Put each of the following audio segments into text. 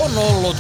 on ollut.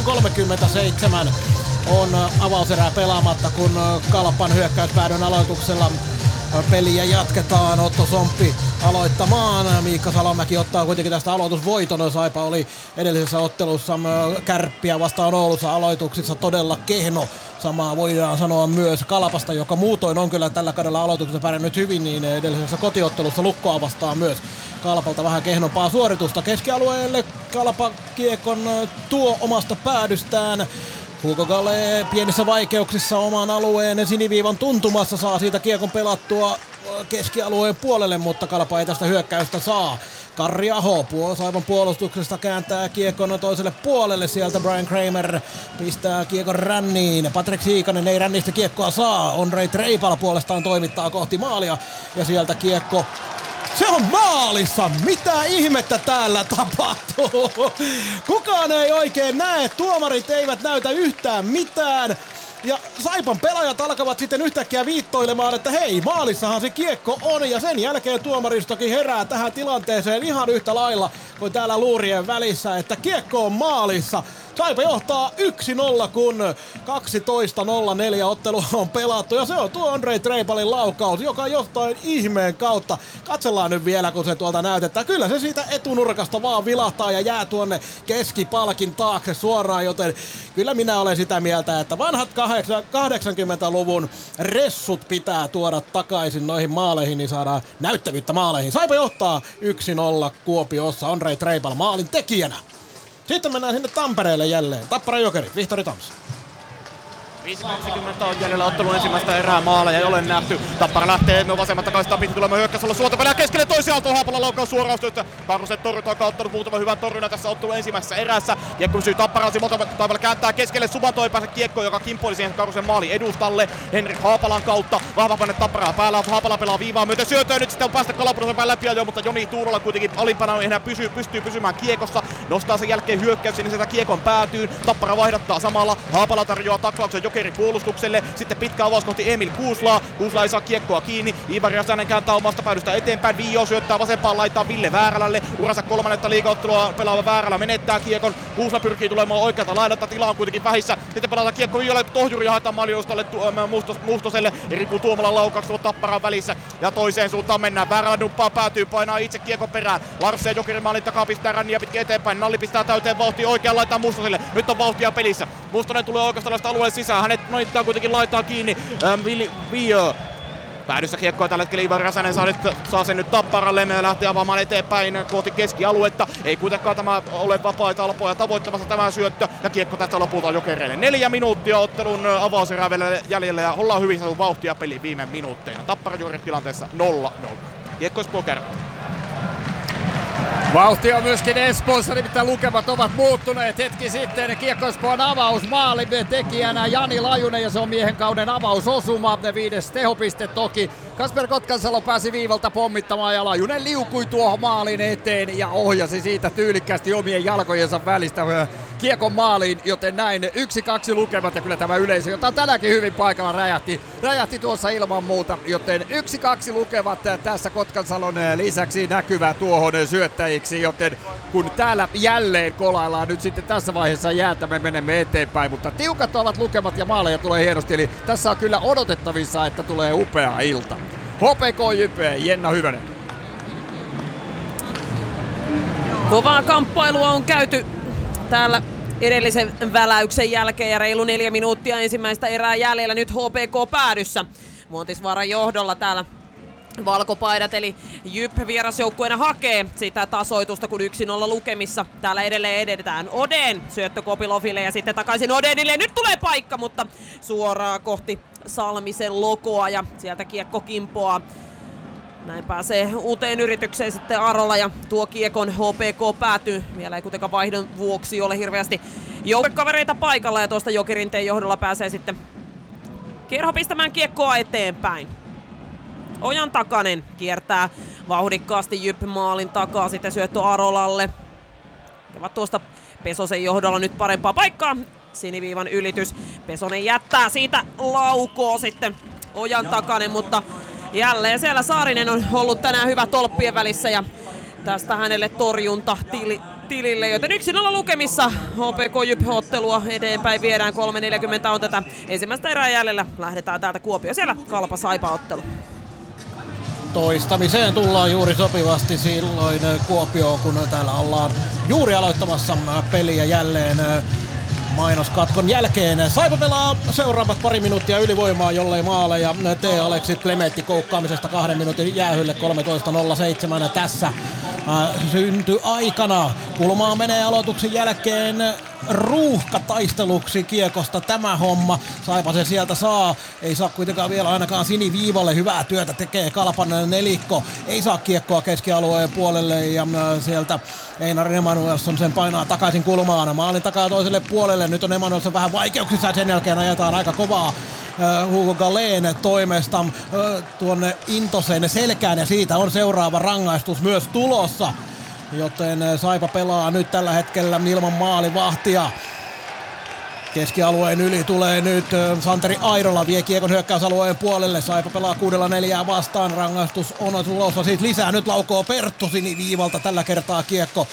8.37 on avauserää pelaamatta, kun Kalpan hyökkäyspäädön aloituksella peliä jatketaan. Otto Somppi aloittamaan. Miikka Salomäki ottaa kuitenkin tästä aloitusvoiton. Saipa oli edellisessä ottelussa Kärppiä vastaan Oulussa aloituksissa todella kehno. Samaa voidaan sanoa myös Kalpasta, joka muutoin on kyllä tällä kaudella aloituksessa pärjännyt hyvin, niin edellisessä kotiottelussa Lukkoa vastaan myös Kalpalta vähän kehnompaa suoritusta. Keskialueelle Kalpa kiekon tuo omasta päädystään. Hugo Gale pienissä vaikeuksissa oman alueen siniviivan tuntumassa saa siitä kiekon pelattua keskialueen puolelle, mutta Kalpa ei tästä hyökkäystä saa. Karri Aho Saipan puolustuksesta kääntää kiekon toiselle puolelle, sieltä Brian Kramer pistää kiekon ränniin. Patrick Siikanen ei rännistä kiekkoa saa, Ondrej Treipala puolestaan toimittaa kohti maalia ja sieltä kiekko. Se on maalissa! Mitä ihmettä täällä tapahtuu? Kukaan ei oikein näe, tuomarit eivät näytä yhtään mitään. Ja Saipan pelaajat alkavat sitten yhtäkkiä viittoilemaan, että hei, maalissahan se kiekko on. Ja sen jälkeen tuomaristokin herää tähän tilanteeseen ihan yhtä lailla kuin täällä luurien välissä, että kiekko on maalissa. Saipa johtaa 1-0, kun 12.04 ottelu on pelattu. Ja se on tuo Ondrej Treipalin laukaus, joka jostain ihmeen kautta. Katsellaan nyt vielä, kun se tuolta näytetään. Kyllä se siitä etunurkasta vaan vilahtaa ja jää tuonne keskipalkin taakse suoraan. Joten kyllä minä olen sitä mieltä, että vanhat 80-luvun ressut pitää tuoda takaisin noihin maaleihin, niin saadaan näyttävyyttä maaleihin. Saipa johtaa 1-0 Kuopiossa. Ondrej Treipal maalin tekijänä. Sitten mennään sinne Tampereelle jälleen. Tappara Jokerit, Vihtori Thompson. 5.20 on jäljellä ottelun ensimmäistä erää, maaleja ei ole nähty. Tappara lähtee vasemmalta kaistaan pitkin tulemaan hyökkäysolla suontapelejä keskelle toisiaalta. Haapalan laukaus suoraustyöstä. Karnuset torjunta, joka on ottanut muutaman hyvän torjunnan tässä ottelun ensimmäisessä erässä. Kiekko pysyy Tapparaan, Taipale kääntää keskelle. Subanto ei pääse kiekkoon, joka kimpoili siihen Karnusen maalin edustalle. Henrik Haapalan kautta. Vahva panne Tapparaa päällä. Haapala pelaa viivaa myöten syötöön. Nyt sitten on päästä Kalapurosen päin läpi jo, mutta Joni Tuurola kuitenkin alimpana enää pystyy pysymään kiekossa. Nostaa sen jälkeen hyökkäyksen, niin sieltä kiekon päätyy. Tappara vaihdattaa samalla. Haapala tarjoaa taklauksen Jokerin puolustukselle. Sitten pitkä avaus kohti Emil Kuuslaa. Kuusla ei saa kiekkoa kiinni. Iivari Räsänen kääntää omasta päädystä eteenpäin. Vio syöttää vasempaan laitaan Ville Väärälälle. Uransa kolmannetta liigaottelua pelaava Väärälä menettää kiekon. Kuusla pyrkii tulemaan oikealta laidalta. Tilaa on kuitenkin vähissä. Sitten pelataan kiekko Violle. Tohjuri haetaan maalijoustalle Muustoselle. Riku Tuomolan laukauksella Tapparan välissä. Ja toiseen suuntaan mennään. Väärälä dumppaa päätyy. Painaa itse kiekon perään. Larsse ja Jokerin maalin takaa pistää ränniä pitkin eteenpäin. Nalli pistää täyteen vauhtia oikeaan laitaan Mustoselle. Nyt on vauhtia pelissä. Mustonen tulee oikeasta alueelle sisään. Hänet noittaa kuitenkin laitaa kiinni Vio. Päädyssä kiekkoa tällä hetkellä Iivari Räsänen saa sen nyt Tapparalle ja lähtee avaamaan eteenpäin kohti keskialuetta. Ei kuitenkaan tämä ole vapaita alpoja tavoittamassa tämä syöttö ja kiekko tästä lopulta Jokereille. 4 minuuttia ottelun avauserää vielä jäljellä ja ollaan hyvin saatu vauhtia peli viime minuutteina. Tappara Jokerit tilanteessa 0-0. Kiekko Espoo Kärpät. Vauhtia myöskin Espoossa, nimittäin lukemat ovat muuttuneet hetki sitten. Kiekko Espoon avaus maalin tekijänä Jani Lajunen ja se on miehen kauden avausosuma. 5. tehopiste toki. Kasper Kotkansalo pääsi viivalta pommittamaan ja Lajunen liukui tuohon maalin eteen ja ohjasi siitä tyylikkäästi omien jalkojensa välistä kiekon maaliin, joten näin 1-2 lukemat ja kyllä tämä yleisö, jota on tänäkin hyvin paikalla räjähti tuossa ilman muuta, joten 1-2 lukevat tässä Kotkansalon lisäksi näkyvää tuohon syöttäjiksi, joten kun täällä jälleen kolaillaan nyt sitten tässä vaiheessa jäätä, me menemme eteenpäin, mutta tiukat ovat lukemat ja maaleja tulee hienosti, eli tässä on kyllä odotettavissa, että tulee upea ilta. HPK Jype, Jenna Hyvönen. Kovaa kamppailua on käyty täällä edellisen väläyksen jälkeen ja reilu 4 minuuttia ensimmäistä erää jäljellä. Nyt HPK päädyssä. Muotisvaaran johdolla täällä valkopaidat, eli Jyp vierasjoukkueena hakee sitä tasoitusta, kun 1-0 lukemissa. Täällä edelleen edetään. Oden syöttö Kopiloville ja sitten takaisin Odenille. Nyt tulee paikka, mutta suoraan kohti Salmisen lokoa ja sieltä kiekko kimpoaa. Näin pääsee uuteen yritykseen sitten Arola ja tuo kiekon HPK päätyy. Vielä ei kuitenkaan vaihdon vuoksi ole hirveästi joukkuekavereita paikalla ja tuosta Jokerinteen johdolla pääsee sitten Kerho pistämään kiekkoa eteenpäin. Ojan Takanen kiertää vauhdikkaasti Jyp maalin takaa, sitten syöttö Arolalle. Ovat tuosta Pesosen johdolla nyt parempaa paikkaa. Siniviivan ylitys. Pesonen jättää siitä laukoo sitten Ojan Takanen, mutta jälleen siellä Saarinen on ollut tänään hyvä tolppien välissä ja tästä hänelle torjunta tilille, joten 1-0 lukemissa HPK Jyp-ottelua eteenpäin viedään. 3.40 on tätä ensimmäistä erää jäljellä. Lähdetään täältä Kuopio, siellä Kalpa Saipa-ottelu. Toistamiseen tullaan juuri sopivasti silloin Kuopioon, kun täällä ollaan juuri aloittamassa peliä jälleen mainoskatkon jälkeen. Saipa pelaa seuraavat pari minuuttia ylivoimaa, jollei maaleja tee Aleksis Klementti koukkaamisesta 2 minuutin jäähylle. 13.07 tässä synty aikana. Kulmaa menee aloituksen jälkeen ruuhkataisteluksi kiekosta tämä homma. Saipa se sieltä saa. Ei saa kuitenkaan vielä ainakaan siniviivalle. Hyvää työtä tekee Kalpan nelikko. Ei saa kiekkoa keskialueen puolelle ja sieltä Einar Emanuelsson sen painaa takaisin kulmaan. Maalin takaa toiselle puolelle. Nyt on Emanuelsson vähän vaikeuksissa ja sen jälkeen ajetaan aika kovaa Hugo Galén toimesta tuonne Intosen selkään ja siitä on seuraava rangaistus myös tulossa. Joten Saipa pelaa nyt tällä hetkellä ilman maalivahtia. Keskialueen yli tulee nyt Santeri Airola, vie kiekon hyökkäysalueen puolelle. Saipa pelaa 6-4 vastaan, rangaistus on tulossa siitä lisää. Nyt laukoo Perttu siniviivalta, tällä kertaa kiekko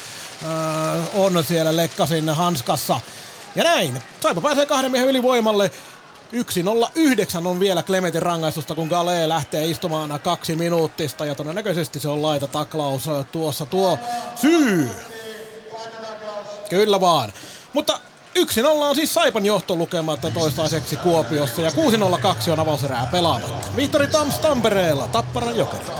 on siellä Lekkasin hanskassa. Ja näin, Saipa pääsee 2 miehen ylivoimalle. 1.09 on vielä Klementin rangaistusta, kun Galé lähtee istumaan 2 minuuttista ja todennäköisesti se on laitataklaus tuossa tuo syy. Kyllä vaan. Mutta 1-0 on siis Saipan johtolukemat toistaiseksi Kuopiossa ja 6.02 on avauserää pelaamatta. Vihtori Tams Tampereella, Tapparan Jokerit.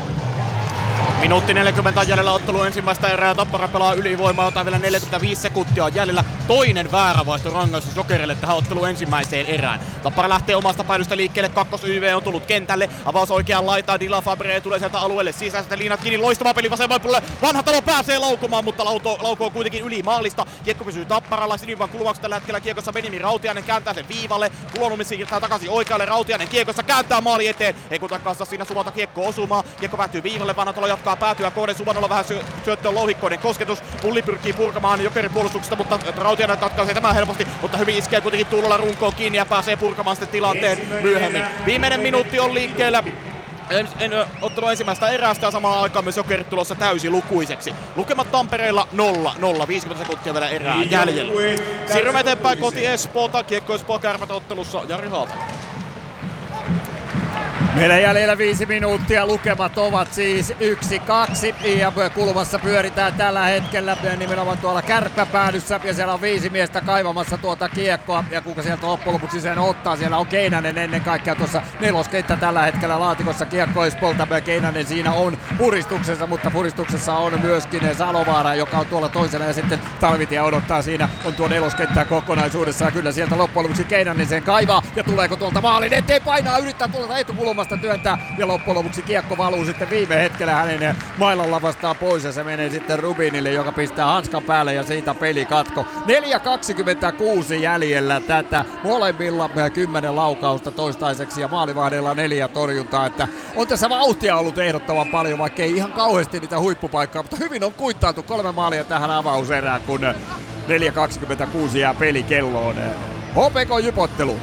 Minuutti 40 jäljellä ottelu ensimmäistä erää. Tappara pelaa ylivoimaa, jota vielä 45 sekuntia on jäljellä. Toinen väärä vaihto rangaistus Jokerille tähän otteluun ensimmäiseen erään. Tappara lähtee omasta päädystä liikkeelle. 2 YV on tullut kentälle. Avaus oikeaan laitaan. Dila Fabre tulee sieltä alueelle sisäisestä. Liinat kiinni. Loistava peli vasemmalle puolelle. Vanha Talo pääsee laukomaan, mutta laukoo kuitenkin yli maalista. Kiekko pysyy Tapparalla. Sinivan kulmaksi tällä hetkellä kiekossa Benimi Rautiainen kääntää sen viivalle. Kulonumi siirtää takaisin oikealle. Rautiainen kiekossa kääntää maali eteen. Ei kuitenkaan siinä Suvalta kiekko osumaan. Kiekko päätyy viivalle. Vanha Talo jatkaa päätyä kohden. Suvanolla vähän syöttö on louhikkoinen kosketus. Pulli pyrkii purkamaan Jokerin puolustuksesta, mutta Rautiainen katkaisee tämän helposti, mutta hyvin iskee kuitenkin Tuulola runkoon kiinni ja pääsee purkamaan sitten tilanteen myöhemmin. Viimeinen minuutti on liikkeellä. Ottelu ensimmäistä erästä ja samaan aikaan myös Jokerit tulossa täysilukuiseksi. Lukemat Tampereella 0-0, 50 sekuntia vielä erää jäljellä. Siirrymme eteenpäin kohti Espoota. Kiekko Espoo Kärpät ottelussa Jari Haatanen. Meillä jäljellä 5 minuuttia, lukemat ovat siis 1-2 ja kulmassa pyöritään tällä hetkellä nimenomaan tuolla kärppäpäädyssä ja siellä on 5 miestä kaivamassa tuota kiekkoa ja kuka sieltä loppujen lopuksi sen ottaa, siellä on Keinänen ennen kaikkea tuossa neloskenttä tällä hetkellä laatikossa kiekko Espolta. Keinänen siinä on puristuksessa, mutta puristuksessa on myöskin Salovaara, joka on tuolla toisena ja sitten Talvitie odottaa siinä on tuo neloskenttää kokonaisuudessa ja kyllä sieltä loppujen lopuksi Keinänen sen kaivaa ja tuleeko tuolta maalin eteen, painaa, yrittää tuolta etukulmasta työntää ja loppujen lopuksi kiekko valuu sitten viime hetkellä hänen mailalla vastaan pois ja se menee sitten Rubinille, joka pistää hanskan päälle ja siitä pelikatko. 4.26 jäljellä tätä, molemmilla 10 laukausta toistaiseksi ja maalivahdeilla 4 torjuntaa, että on tässä vauhtia ollut ehdottoman paljon, vaikka ei ihan kauheasti niitä huippupaikkaa, mutta hyvin on kuittailtu 3 maalia tähän avauserään, kun 4.26 jää pelikelloon. HPK Jyp-ottelu.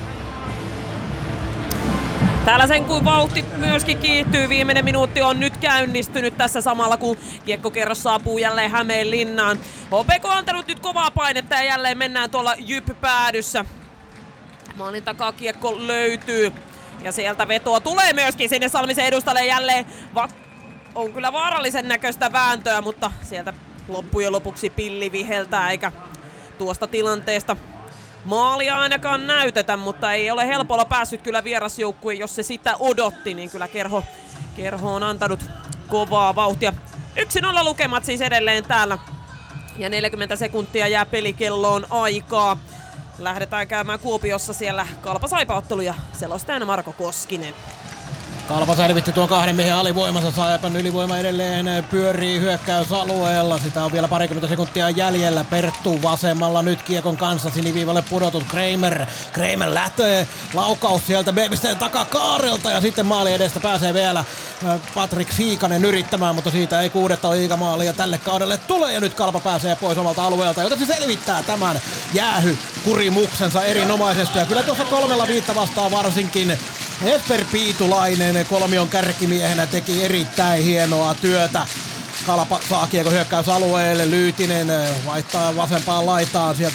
Täällä sen kun vauhti myöskin kiihtyy, viimeinen minuutti on nyt käynnistynyt tässä samalla kun kiekkokerros saapuu jälleen Hämeenlinnaan. HPK on antanut nyt kovaa painetta ja jälleen mennään tuolla Jyp-päädyssä. Maalin takaa kiekko löytyy ja sieltä vetoa tulee myöskin sinne Salmisen edustalle jälleen. On kyllä vaarallisen näköistä vääntöä, mutta sieltä loppujen lopuksi pilli viheltää eikä tuosta tilanteesta maalia ainakaan näytetä, mutta ei ole helpolla päässyt kyllä vierasjoukkue, jos se sitä odotti, niin kyllä Kerho on antanut kovaa vauhtia. 1-0 lukemat siis edelleen täällä ja 40 sekuntia jää pelikelloon aikaa. Lähdetään käymään Kuopiossa siellä Kalpa-Saipa-ottelu ja selostajana Marko Koskinen. Kalpa selvitti tuon 2 miehen alivoimassa, Saipan ylivoima edelleen pyörii hyökkäysalueella. Sitä on vielä 20 sekuntia jäljellä. Perttu vasemmalla nyt kiekon kanssa siniviivalle pudotut Kramer lähtee, laukaus sieltä B-pisteen takakaarelta ja sitten maali edestä pääsee vielä Patrik Siikanen yrittämään, mutta siitä ei 6. liigamaalia tälle kaudelle tule ja nyt Kalpa pääsee pois omalta alueelta, joten se selvittää tämän jäähykurimuksensa erinomaisesti ja kyllä tuossa 3-5 vastaan varsinkin Jesper Piitulainen kolmion kärkimiehenä teki erittäin hienoa työtä. Kalpa saa kiekko hyökkäysalueelle, Lyytinen vaihtaa vasempaan laitaan, sieltä